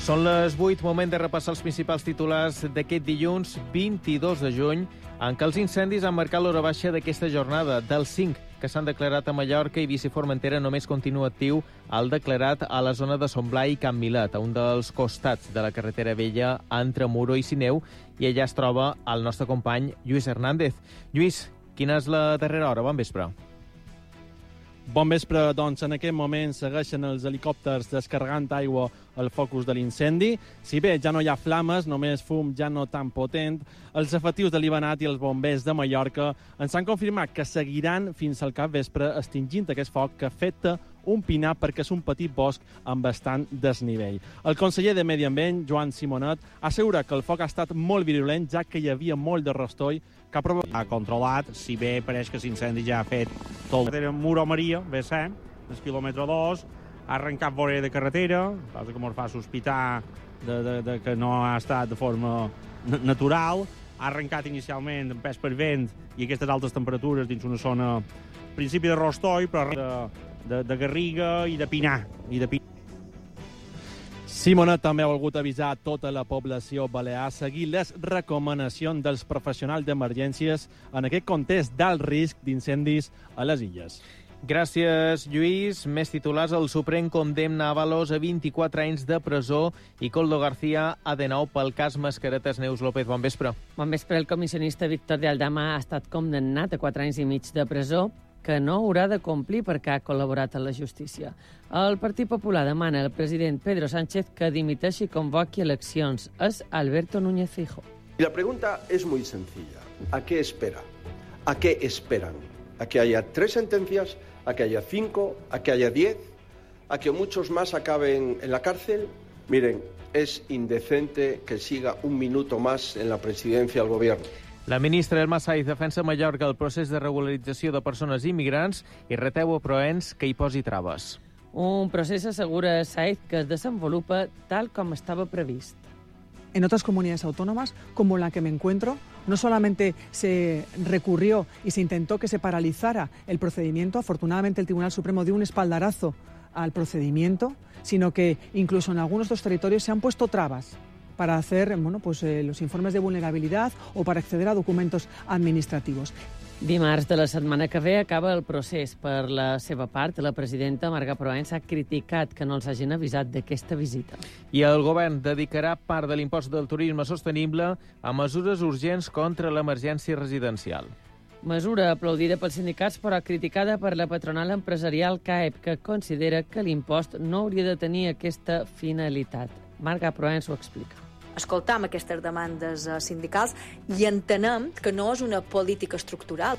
Són les 8, moment de repassar els principals titulars d'aquest dilluns 22 de juny, en què els incendis han marcat l'hora baixa d'aquesta jornada. Dels 5 que s'han declarat a Mallorca, Eivissa i Formentera només continua actiu el declarat a la zona de Son Blai i Can Milet, a un dels costats de la carretera vella entre Muro i Sineu, i allà es troba el nostre company Lluís Hernández. Lluís, quina és la darrera hora? Bon vespre. Bon vespre, doncs en aquest moment segueixen els helicòpters descarregant aigua al focus de l'incendi. Si bé ja no hi ha flames, només fum ja no tan potent, els efectius de l'Ibanat i els bombers de Mallorca ens han confirmat que seguiran fins al capvespre extingint aquest foc que afecta un pinar perquè és un petit bosc amb bastant desnivell. El conseller de Medi Ambient, Joan Simonet, assegura que el foc ha estat molt virulent, ja que hi havia molt de rostoll que ha controlat, si bé pareix que l'incendi ja ha fet tot. Muro Maria, BC, el quilòmetre 2, ha arrencat vora de carretera, cosa que ens fa sospitar que no ha estat de forma natural. Ha arrencat inicialment en pes per vent i aquestes altes temperatures dins una zona, al principi de rostoll, però de garriga i de pinar. Simonet també ha volgut avisar tota la població balear a seguir les recomanacions dels professionals d'emergències en aquest context d'alt risc d'incendis a les illes. Gràcies, Lluís. Més titulars. El Suprem condemna Ábalos a 24 anys de presó i Koldo García a de nou pel cas Mascaretes. Neus López, bon vespre. Bon vespre. El comissionista Víctor de Aldama ha estat condemnat a 4 anys i mig de presó que no haurà de complir perquè ha col·laborat a la justícia. El Partit Popular demana al president Pedro Sánchez que dimiteixi i convoqui eleccions. És Alberto Núñez Feijóo. Y la pregunta es muy sencilla. ¿A qué espera? ¿A qué esperan? ¿A que haya 3 sentencias? ¿A que haya 5? ¿A que haya 10? ¿A que muchos más acaben en la cárcel? Miren, es indecente que siga un minuto más en la presidencia del gobierno. La ministra Elma Saiz defensa a Mallorca el procés de regularització de persones immigrants i reteu a Proens que hi posi traves. Un procés, assegura Saiz, que es desenvolupa tal com estava previst. En otras comunidades autónomas, como la que me encuentro, no solamente se recurrió y se intentó que se paralizara el procedimiento, afortunadamente el Tribunal Supremo dio un espaldarazo al procedimiento, sino que incluso en algunos de los territorios se han puesto trabas para hacer los informes de vulnerabilidad o para acceder a documentos administrativos. Dimarts de la setmana que ve acaba el procés. Per la seva part, la presidenta Marga Proens ha criticat que no els hagin avisat d'aquesta visita. I el govern dedicarà part de l'impost del turisme sostenible a mesures urgents contra l'emergència residencial. Mesura aplaudida pels sindicats però criticada per la patronal empresarial CAEP, que considera que l'impost no hauria de tenir aquesta finalitat. Marga Proens ho explica. Escoltam aquestes demandes sindicals i entenem que no és una política estructural.